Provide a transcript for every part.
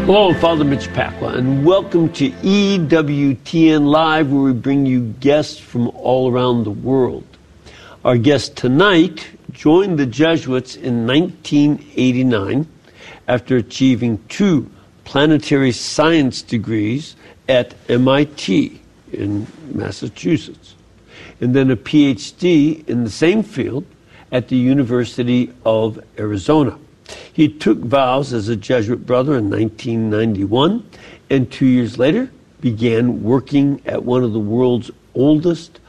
Hello, I'm Father Mitch Pacwa, and welcome to EWTN Live, where we bring you guests from all around the world. Our guest tonight joined the Jesuits in 1989 after achieving 2 planetary science degrees at MIT in Massachusetts, and then a PhD in the same field at the University of Arizona. He took vows as a Jesuit brother in 1991, and 2 years later began working at one of the world's longest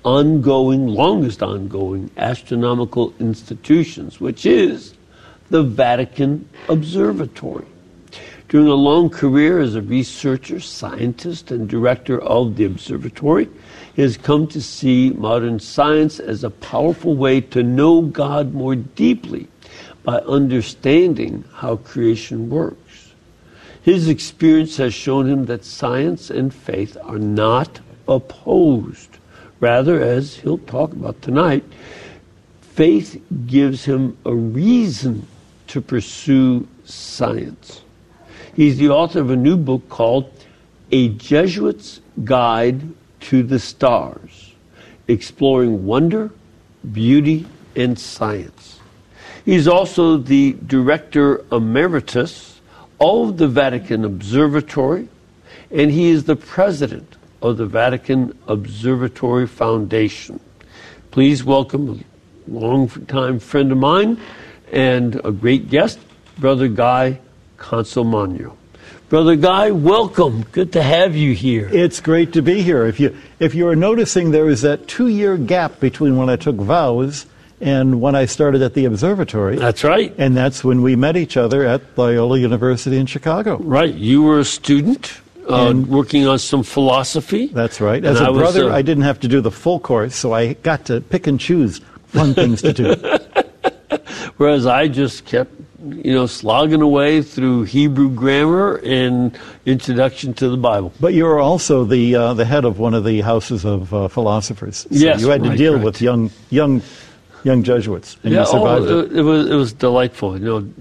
ongoing astronomical institutions, which is the Vatican Observatory. During a long career as a researcher, scientist, and director of the observatory, he has come to see modern science as a powerful way to know God more deeply by understanding how creation works. His experience has shown him that science and faith are not opposed. Rather, as he'll talk about tonight, faith gives him a reason to pursue science. He's the author of a new book called A Jesuit's Guide to the Stars, exploring wonder, beauty, and science. He's also the Director Emeritus of the Vatican Observatory, and he is the President of the Vatican Observatory Foundation. Please welcome a longtime friend of mine and a great guest, Brother Guy Consolmagno. Brother Guy, welcome. Good to have you here. It's great to be here. If you are noticing, there is that 2-year gap between when I took vows and when I started at the observatory. That's right. And that's when we met each other at Loyola University in Chicago. Right. You were a student working on some philosophy. That's right. As a brother, I didn't have to do the full course, so I got to pick and choose fun things to do. Whereas I just kept, slogging away through Hebrew grammar and introduction to the Bible. But you were also the head of one of the houses of philosophers. So yes, you had to deal with young Jesuits, and you survived it. It was delightful.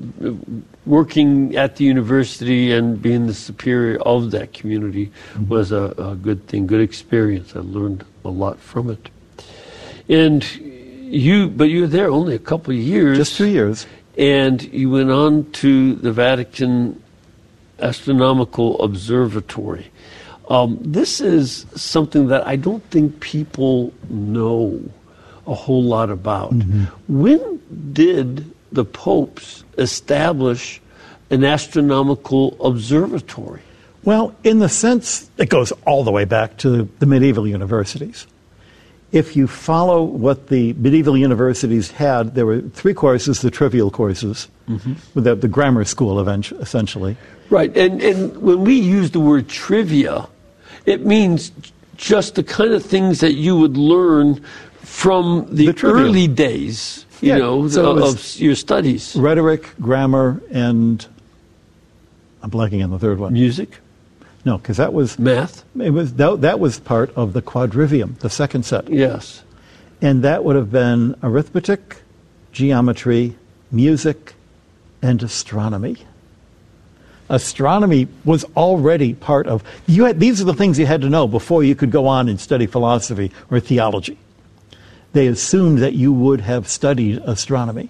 Working at the university and being the superior of that community was a good thing, good experience. I learned a lot from it. But you were there only a couple of years. Just 2 years. And you went on to the Vatican Astronomical Observatory. This is something that I don't think people know a whole lot about. When did the popes establish an astronomical observatory? Well, in the sense, it goes all the way back to the medieval universities. If you follow what the medieval universities had, there were 3 courses, the trivial courses, the grammar school essentially. Right, and when we use the word trivia, it means just the kind of things that you would learn from the early days, of your studies. Rhetoric, grammar, and I'm blanking on the third one. Music? No, because that was math. That was part of the quadrivium, the second set. Yes, and that would have been arithmetic, geometry, music, and astronomy. Astronomy was already part of. These are the things you had to know before you could go on and study philosophy or theology. They assumed that you would have studied astronomy.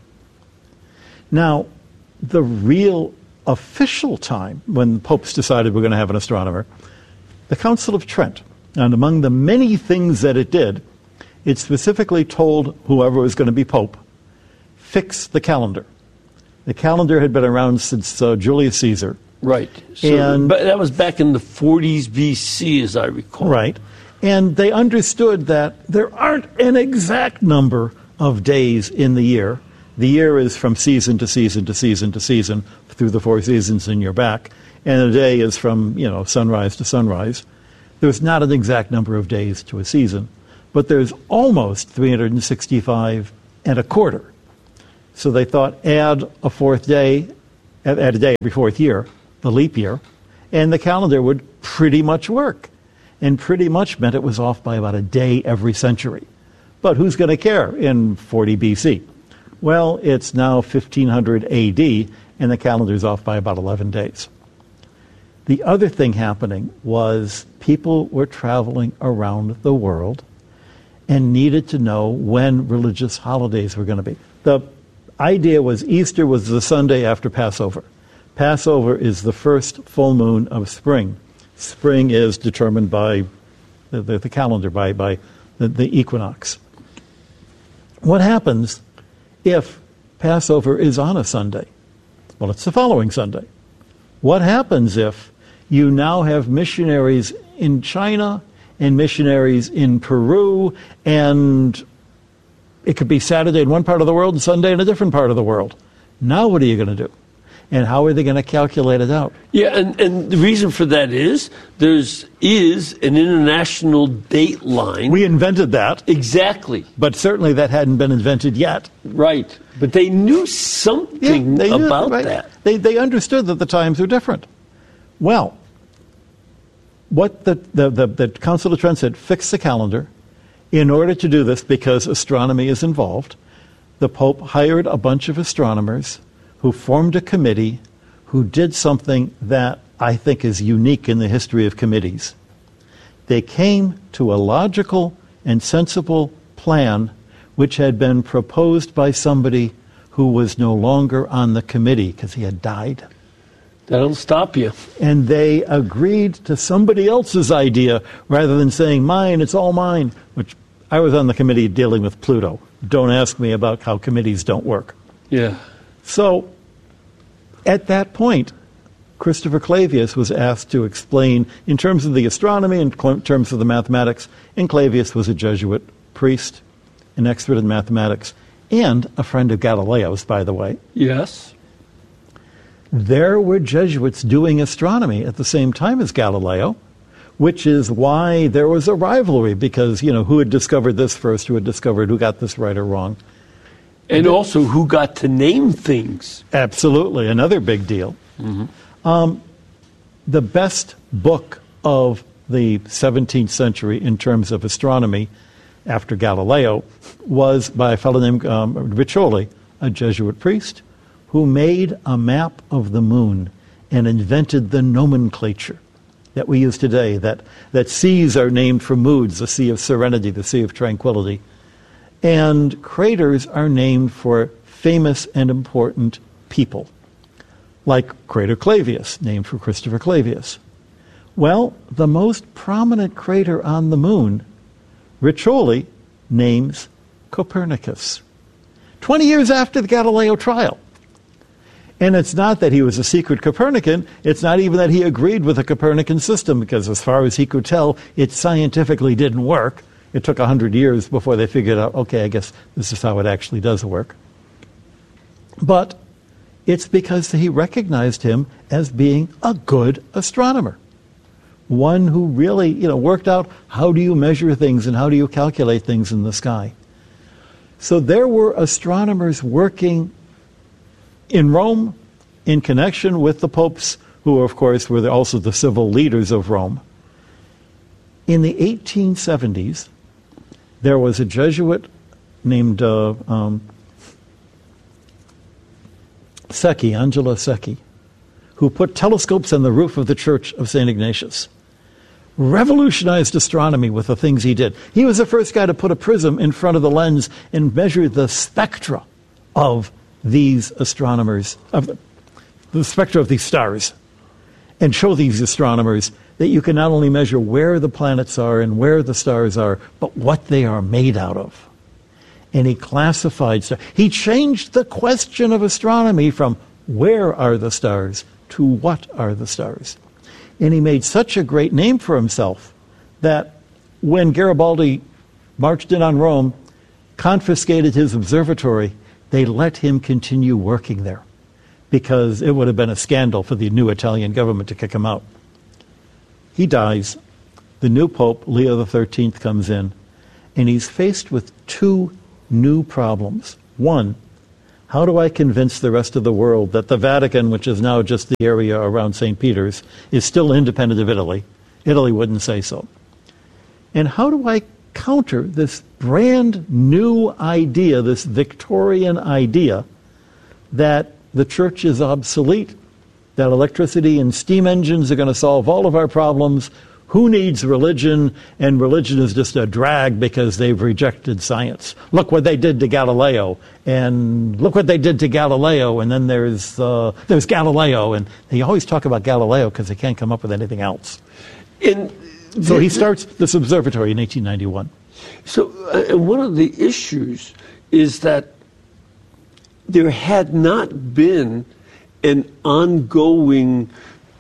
Now, the real official time when the popes decided we're going to have an astronomer, the Council of Trent. And among the many things that it did, it specifically told whoever was going to be pope, fix the calendar. The calendar had been around since Julius Caesar. Right. But that was back in the 40s BC, as I recall. Right. And they understood that there aren't an exact number of days in the year. The year is from season to season to season to season through the 4 seasons in your back. And a day is from, sunrise to sunrise. There's not an exact number of days to a season, but there's almost 365 and a quarter. So they thought add a 4th day, add a day every 4th year, the leap year, and the calendar would pretty much work. And pretty much meant it was off by about a day every century. But who's going to care in 40 BC? Well, it's now 1500 AD, and the calendar's off by about 11 days. The other thing happening was people were traveling around the world and needed to know when religious holidays were going to be. The idea was Easter was the Sunday after Passover. Passover is the first full moon of spring. Spring is determined by the calendar, by the equinox. What happens if Passover is on a Sunday? Well, it's the following Sunday. What happens if you now have missionaries in China and missionaries in Peru, and it could be Saturday in one part of the world and Sunday in a different part of the world? Now what are you going to do? And how are they going to calculate it out? Yeah, and the reason for that is there is an international date line. We invented that. Exactly. But certainly that hadn't been invented yet. Right. But they knew something about that. They understood that the times were different. Well, what the Council of Trent said, fix the calendar. In order to do this, because astronomy is involved, the Pope hired a bunch of astronomers who formed a committee who did something that I think is unique in the history of committees. They came to a logical and sensible plan which had been proposed by somebody who was no longer on the committee because he had died. That'll stop you. And they agreed to somebody else's idea rather than saying, mine, it's all mine, which I was on the committee dealing with Pluto. Don't ask me about how committees don't work. Yeah. So, at that point, Christopher Clavius was asked to explain, in terms of the astronomy, in terms of the mathematics, and Clavius was a Jesuit priest, an expert in mathematics, and a friend of Galileo's, by the way. Yes. There were Jesuits doing astronomy at the same time as Galileo, which is why there was a rivalry, because, who had discovered this first, who got this right or wrong. And also who got to name things. Absolutely, another big deal. Mm-hmm. The best book of the 17th century in terms of astronomy after Galileo was by a fellow named Riccioli, a Jesuit priest, who made a map of the moon and invented the nomenclature that we use today, that seas are named for moods, the Sea of Serenity, the Sea of Tranquility. And craters are named for famous and important people, like Crater Clavius, named for Christopher Clavius. Well, the most prominent crater on the moon, Riccioli names Copernicus, 20 years after the Galileo trial. And it's not that he was a secret Copernican. It's not even that he agreed with the Copernican system, because as far as he could tell, it scientifically didn't work. It took 100 years before they figured out, okay, I guess this is how it actually does work. But it's because he recognized him as being a good astronomer. One who really, worked out how do you measure things and how do you calculate things in the sky. So there were astronomers working in Rome in connection with the popes, who, of course, were also the civil leaders of Rome. In the 1870s, there was a Jesuit named Secchi, Angelo Secchi, who put telescopes on the roof of the Church of St. Ignatius. Revolutionized astronomy with the things he did. He was the first guy to put a prism in front of the lens and measure the spectra of these astronomers, of the spectra of these stars, and show these astronomers that you can not only measure where the planets are and where the stars are, but what they are made out of. And he classified stars. He changed the question of astronomy from where are the stars to what are the stars. And he made such a great name for himself that when Garibaldi marched in on Rome, confiscated his observatory, they let him continue working there, because it would have been a scandal for the new Italian government to kick him out. He dies. The new Pope, Leo XIII, comes in, and he's faced with two new problems. One, how do I convince the rest of the world that the Vatican, which is now just the area around St. Peter's, is still independent of Italy? Italy wouldn't say so. And how do I counter this brand new idea, this Victorian idea, that the church is obsolete, that electricity and steam engines are going to solve all of our problems. Who needs religion? And religion is just a drag because they've rejected science. Look what they did to Galileo, and look what they did to Galileo, and then there's Galileo, and they always talk about Galileo because they can't come up with anything else. So he starts this observatory in 1891. So one of the issues is that there had not been an ongoing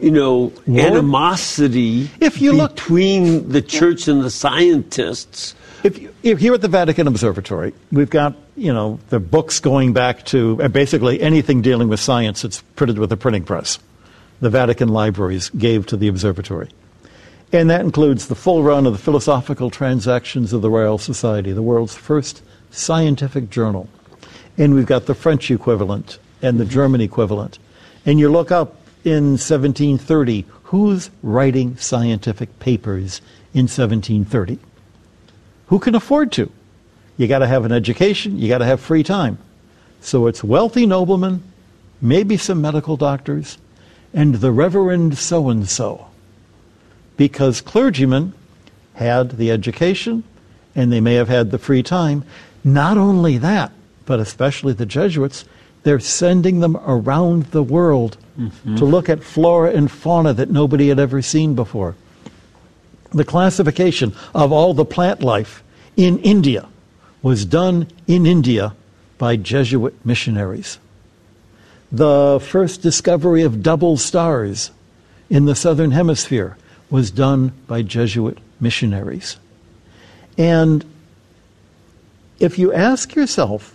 animosity between the church and the scientists. If here at the Vatican Observatory, we've got, the books going back to basically anything dealing with science that's printed with a printing press. The Vatican libraries gave to the observatory. And that includes the full run of the Philosophical Transactions of the Royal Society, the world's first scientific journal. And we've got the French equivalent and the German equivalent. And you look up in 1730, who's writing scientific papers in 1730? Who can afford to? You got to have an education, you got to have free time. So it's wealthy noblemen, maybe some medical doctors, and the Reverend so-and-so. Because clergymen had the education, and they may have had the free time. Not only that, but especially the Jesuits, they're sending them around the world to look at flora and fauna that nobody had ever seen before. The classification of all the plant life in India was done in India by Jesuit missionaries. The first discovery of double stars in the southern hemisphere was done by Jesuit missionaries. And if you ask yourself,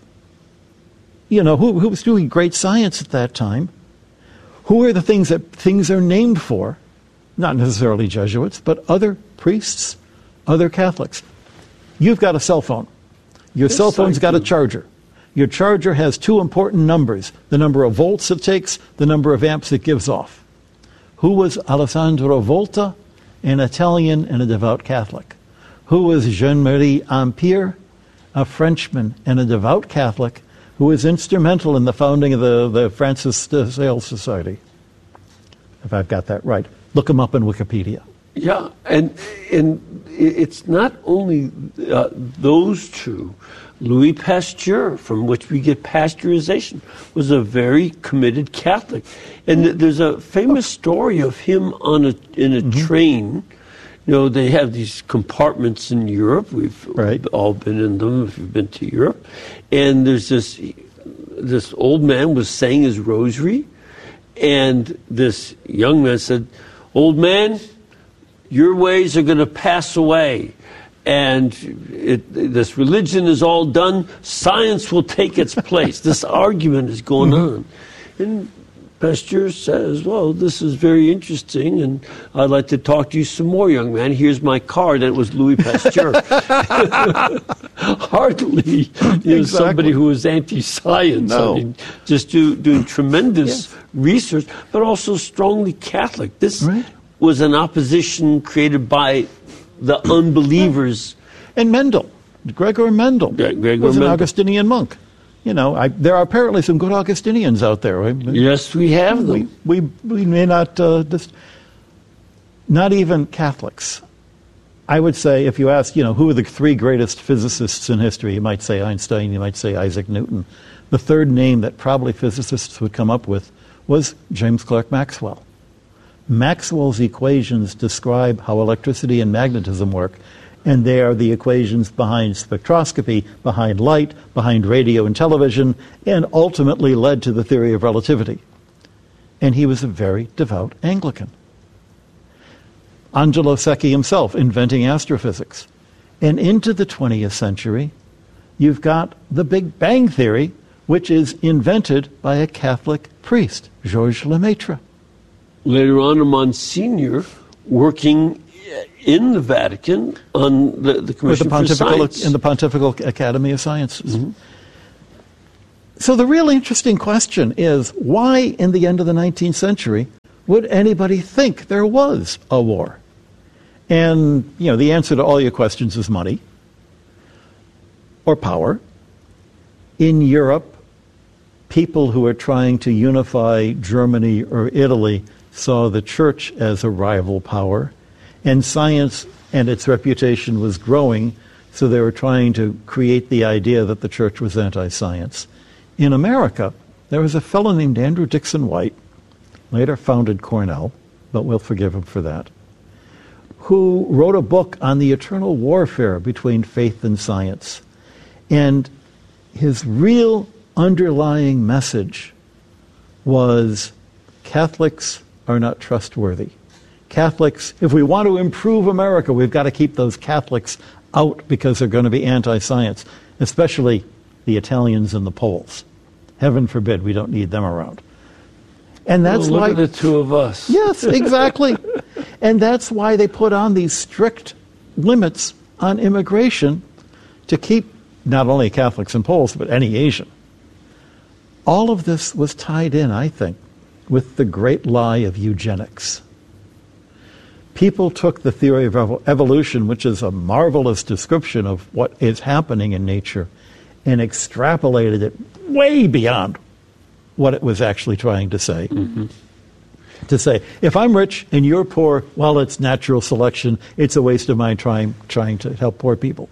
who was doing great science at that time? Who are the things that things are named for? Not necessarily Jesuits, but other priests, other Catholics. You've got a cell phone. Your cell phone's got a charger. Your charger has two important numbers, the number of volts it takes, the number of amps it gives off. Who was Alessandro Volta? An Italian and a devout Catholic. Who was Jean-Marie Ampère? A Frenchman and a devout Catholic who was instrumental in the founding of the Francis de Sales Society. If I've got that right. Look him up in Wikipedia. Yeah, and it's not only those two. Louis Pasteur, from which we get pasteurization, was a very committed Catholic. And there's a famous story of him in a train. They have these compartments in Europe. We've all been in them if you've been to Europe. And there's this old man was saying his rosary, and this young man said, "Old man, your ways are going to pass away. And this religion is all done. Science will take its place." This argument is going on. And Pasteur says, "Well, this is very interesting, and I'd like to talk to you some more, young man. Here's my card." And it was Louis Pasteur. Hardly somebody who was anti-science. No. I mean, just doing tremendous research, but also strongly Catholic. This was an opposition created by the unbelievers. And Mendel, Gregor Mendel, was an Augustinian monk. There are apparently some good Augustinians out there. Right? Yes, we have them. We may not, not even Catholics. I would say, if you ask, who are the three greatest physicists in history, you might say Einstein, you might say Isaac Newton. The third name that probably physicists would come up with was James Clerk Maxwell. Maxwell's equations describe how electricity and magnetism work, and they are the equations behind spectroscopy, behind light, behind radio and television, and ultimately led to the theory of relativity. And he was a very devout Anglican. Angelo Secchi himself inventing astrophysics. And into the 20th century, you've got the Big Bang Theory, which is invented by a Catholic priest, Georges Lemaitre. Later on, a Monsignor working in the Vatican on the Commission for Science. In the Pontifical Academy of Sciences. So the really interesting question is, why in the end of the 19th century would anybody think there was a war? And, the answer to all your questions is money or power. In Europe, people who were trying to unify Germany or Italy saw the church as a rival power, and science and its reputation was growing, so they were trying to create the idea that the church was anti-science. In America, there was a fellow named Andrew Dixon White, later founded Cornell, but we'll forgive him for that, who wrote a book on the eternal warfare between faith and science. And his real underlying message was Catholics are not trustworthy. Catholics, if we want to improve America, we've got to keep those Catholics out because they're going to be anti-science, especially the Italians and the Poles. Heaven forbid we don't need them around. And that's look why at the two of us. Yes, exactly. And that's why they put on these strict limits on immigration to keep not only Catholics and Poles, but any Asian. All of this was tied in, I think, with the great lie of eugenics. People took the theory of evolution, which is a marvelous description of what is happening in nature, and extrapolated it way beyond what it was actually trying to say. Mm-hmm. To say, if I'm rich and you're poor, well, it's natural selection. It's a waste of my time trying to help poor people.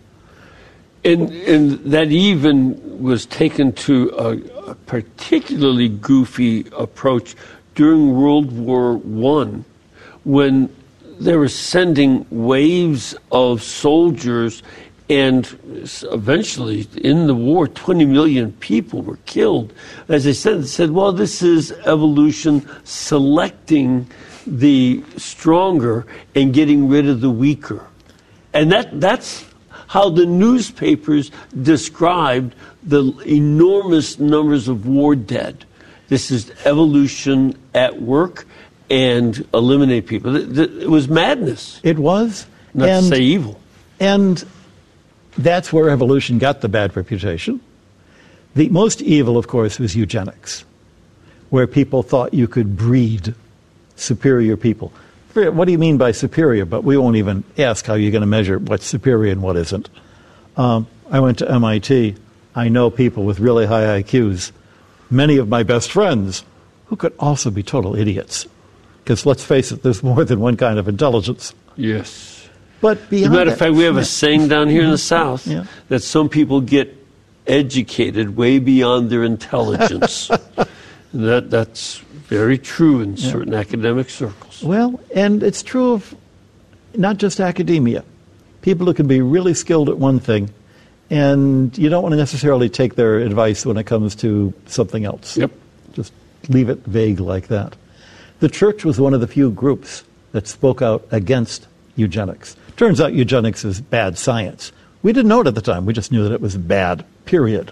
And that even was taken to a particularly goofy approach during World War I, when they were sending waves of soldiers, and eventually in the war 20 million people were killed. As they said, well, this is evolution selecting the stronger and getting rid of the weaker. And that's how the newspapers described the enormous numbers of war dead. This is evolution at work, and eliminate people. It was madness. It was. Not to say evil. And that's where evolution got the bad reputation. The most evil, of course, was eugenics, where people thought you could breed superior people. What do you mean by superior? But we won't even ask how you're going to measure what's superior and what isn't. I went to MIT. I know people with really high IQs, many of my best friends, who could also be total idiots. Because let's face it, there's more than one kind of intelligence. Yes. But beyond As a matter of that, fact, we have a saying down here in the South that some people get educated way beyond their intelligence. That's very true in certain academic circles. Well, and it's true of not just academia. People who can be really skilled at one thing, and you don't want to necessarily take their advice when it comes to something else. Yep. Just leave it vague like that. The church was one of the few groups that spoke out against eugenics. Turns out eugenics is bad science. We didn't know it at the time. We just knew that it was bad, period.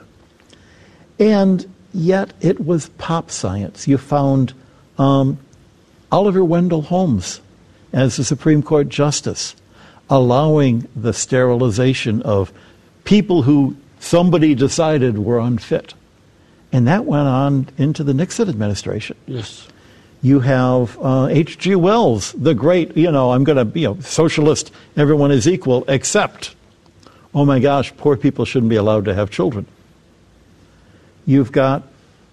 And yet it was pop science. You found Oliver Wendell Holmes as the Supreme Court Justice, allowing the sterilization of people who somebody decided were unfit. And that went on into the Nixon administration. Yes. You have H.G. Wells, the great, I'm going to be a socialist, everyone is equal, except, oh my gosh, poor people shouldn't be allowed to have children. You've got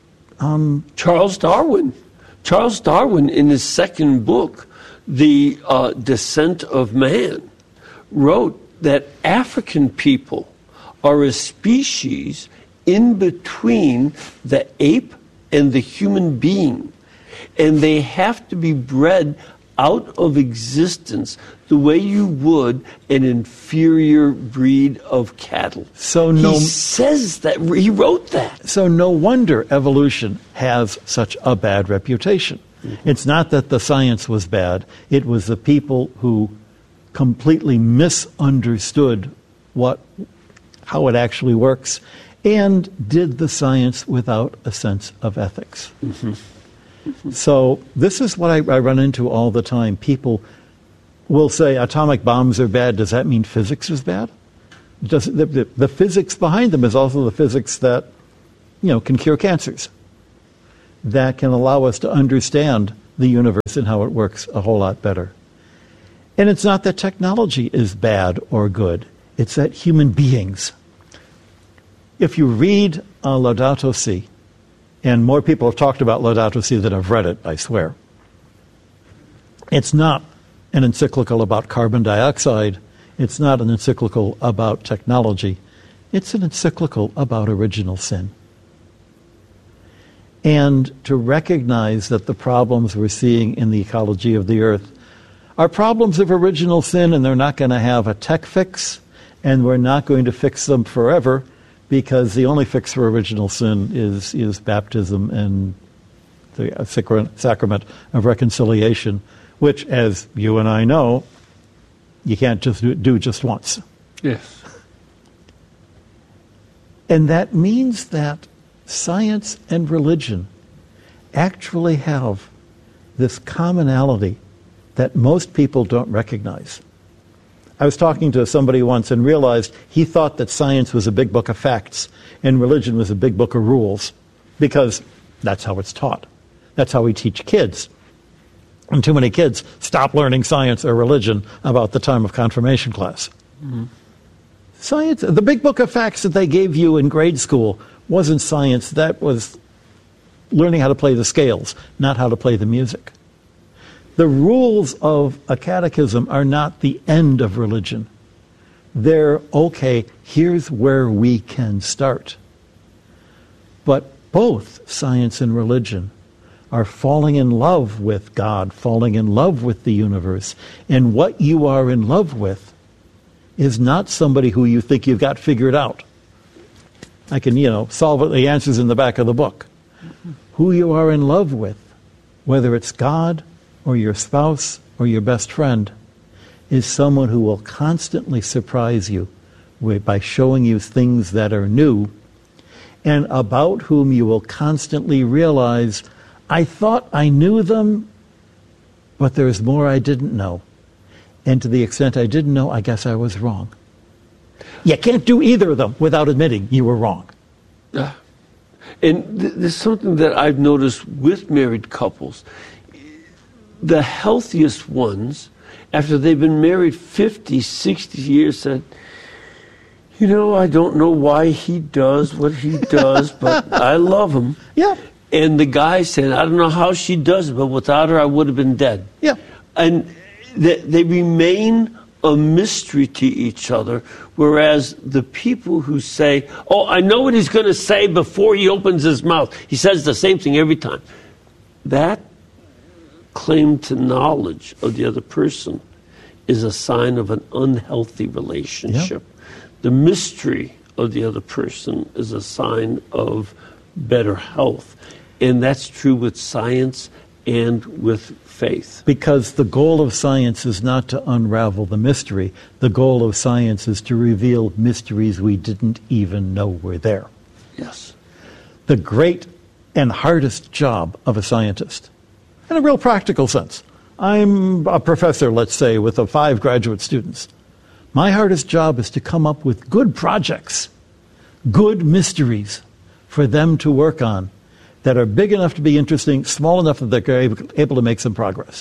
Charles Darwin. Charles Darwin, in his second book, The Descent of Man, wrote that African people are a species in between the ape and the human being. And they have to be bred out of existence the way you would an inferior breed of cattle. He says that. He wrote that. So no wonder evolution has such a bad reputation. Mm-hmm. It's not that the science was bad. It was the people who completely misunderstood how it actually works and did the science without a sense of ethics. Mm-hmm. So this is what I run into all the time. People will say atomic bombs are bad. Does that mean physics is bad? The physics behind them is also the physics that can cure cancers, that can allow us to understand the universe and how it works a whole lot better. And it's not that technology is bad or good. It's that human beings. If you read Laudato Si, And more people have talked about Laudato Si than have read it, I swear. It's not an encyclical about carbon dioxide. It's not an encyclical about technology. It's an encyclical about original sin. And to recognize that the problems we're seeing in the ecology of the earth are problems of original sin, and they're not going to have a tech fix, and we're not going to fix them forever, because the only fix for original sin is baptism and the sacrament of reconciliation, which, as you and I know, you can't just do just once. Yes. And that means that science and religion actually have this commonality that most people don't recognize. I was talking to somebody once and realized he thought that science was a big book of facts and religion was a big book of rules, because that's how it's taught. That's how we teach kids. And too many kids stop learning science or religion about the time of confirmation class. Mm-hmm. Science, the big book of facts that they gave you in grade school wasn't science. That was learning how to play the scales, not how to play the music. The rules of a catechism are not the end of religion. They're, okay, here's where we can start. But both science and religion are falling in love with God, falling in love with the universe. And what you are in love with is not somebody who you think you've got figured out. I can, solve it, the answers in the back of the book. Mm-hmm. Who you are in love with, whether it's God or your spouse or your best friend, is someone who will constantly surprise you by showing you things that are new, and about whom you will constantly realize, I thought I knew them, but there's more I didn't know. And to the extent I didn't know, I guess I was wrong. You can't do either of them without admitting you were wrong. And there's something that I've noticed with married couples. The healthiest ones, after they've been married 50, 60 years, said, I don't know why he does what he does, but I love him. Yeah. And the guy said, I don't know how she does it, but without her, I would have been dead. Yeah. And they remain a mystery to each other, whereas the people who say, oh, I know what he's going to say before he opens his mouth. He says the same thing every time. That claim to knowledge of the other person is a sign of an unhealthy relationship. Yep. The mystery of the other person is a sign of better health. And that's true with science and with faith. Because the goal of science is not to unravel the mystery. The goal of science is to reveal mysteries we didn't even know were there. Yes. The great and hardest job of a scientist, in a real practical sense. I'm a professor, let's say, with 5 graduate students. My hardest job is to come up with good projects, good mysteries for them to work on that are big enough to be interesting, small enough that they're able to make some progress.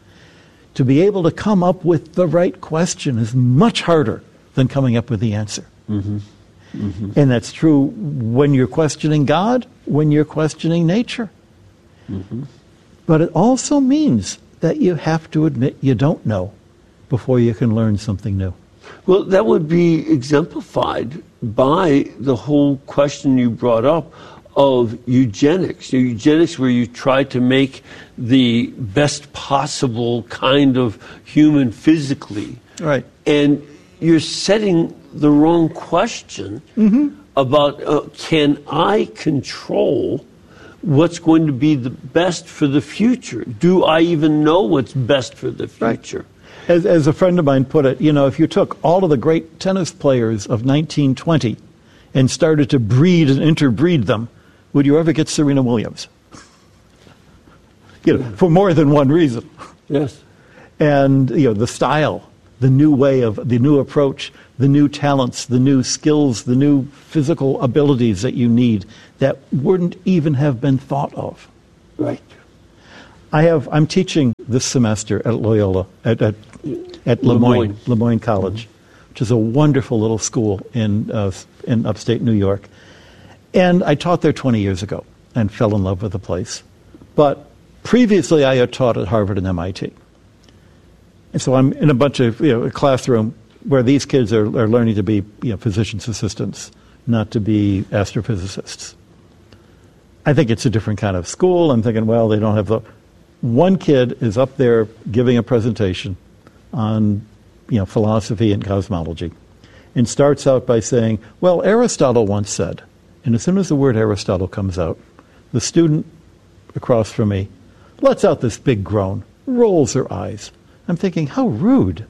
To be able to come up with the right question is much harder than coming up with the answer. Mm-hmm. Mm-hmm. And that's true when you're questioning God, when you're questioning nature. Mm-hmm. But it also means that you have to admit you don't know before you can learn something new. Well, that would be exemplified by the whole question you brought up of eugenics. Eugenics, where you try to make the best possible kind of human physically. Right. And you're setting the wrong question about can I control what's going to be the best for the future? Do I even know what's best for the future? Right. As a friend of mine put it, if you took all of the great tennis players of 1920 and started to breed and interbreed them, would you ever get Serena Williams? For more than one reason. Yes. And, the style, the new approach, the new talents, the new skills, the new physical abilities that you need that wouldn't even have been thought of. Right. I'm teaching this semester at Loyola, at Lemoyne College, which is a wonderful little school in upstate New York. And I taught there 20 years ago. and fell in love with the place. But previously I had taught at Harvard and MIT. And so I'm in a classroom where these kids are learning to be physician's assistants, not to be astrophysicists. I think it's a different kind of school. I'm thinking, well, they don't have the... One kid is up there giving a presentation on philosophy and cosmology and starts out by saying, well, Aristotle once said, and as soon as the word Aristotle comes out, the student across from me lets out this big groan, rolls her eyes. I'm thinking, how rude.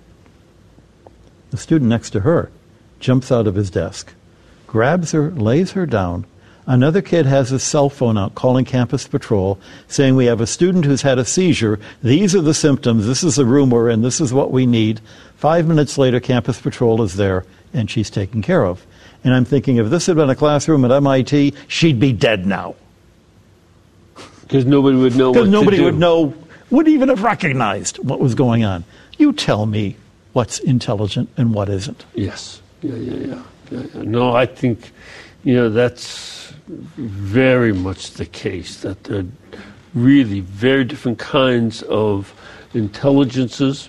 The student next to her jumps out of his desk, grabs her, lays her down. Another kid has his cell phone out calling campus patrol, saying we have a student who's had a seizure. These are the symptoms. This is the room we're in. This is what we need. 5 minutes later, campus patrol is there, and she's taken care of. And I'm thinking, if this had been a classroom at MIT, she'd be dead now. Because nobody would know what to do. Because nobody would know, wouldn't even have recognized what was going on. You tell me what's intelligent and what isn't. Yes. Yeah. No, I think, that's very much the case, that there are really very different kinds of intelligences.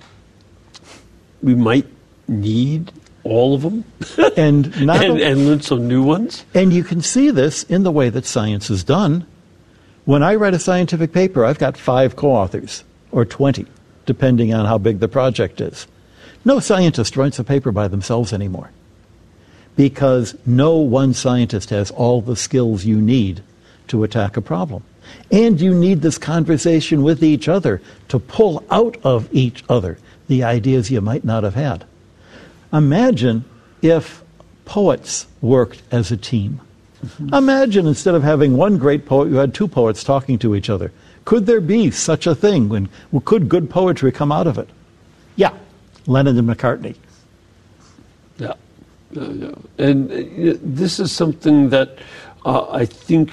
We might need all of them and learn some new ones. And you can see this in the way that science is done. When I write a scientific paper, I've got 5 co-authors, or 20, depending on how big the project is. No scientist writes a paper by themselves anymore, because no one scientist has all the skills you need to attack a problem. And you need this conversation with each other to pull out of each other the ideas you might not have had. Imagine if poets worked as a team. Mm-hmm. Imagine instead of having one great poet, you had 2 poets talking to each other. Could there be such a thing? Could good poetry come out of it? Yeah, Lennon and McCartney. Yeah. And this is something that I think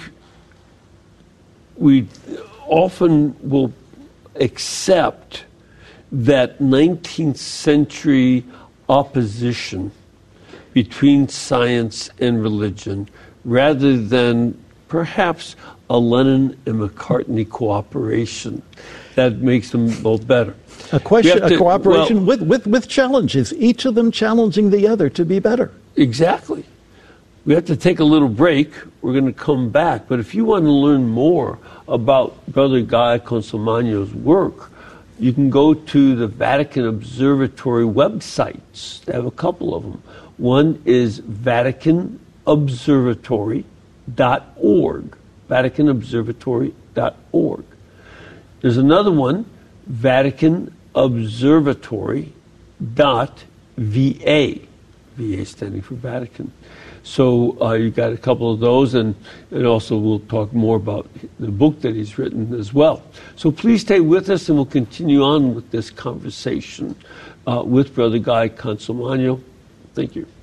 we often will accept, that 19th century opposition between science and religion, rather than perhaps a Lennon and McCartney cooperation that makes them both better. A cooperation with challenges, each of them challenging the other to be better. Exactly. We have to take a little break. We're going to come back. But if you want to learn more about Brother Guy Consolmagno's work, you can go to the Vatican Observatory websites. They have a couple of them. One is VaticanObservatory.org. VaticanObservatory.org. There's another one, VaticanObservatory.va. VA standing for Vatican. So you've got a couple of those, and also we'll talk more about the book that he's written as well. So please stay with us, and we'll continue on with this conversation with Brother Guy Consolmagno. Thank you.